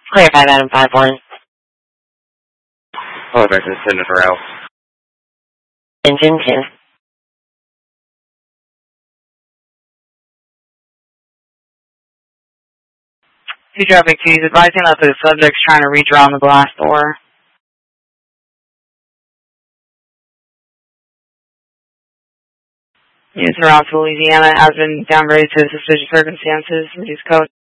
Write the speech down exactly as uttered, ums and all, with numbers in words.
Clear five Adam five one. Hello, Texas, ten for L. Engine ten. Two traffic two, advising that the subject's trying to reach around the glass door. Units around to Louisiana has been downgraded to suspicious circumstances. Reduce code.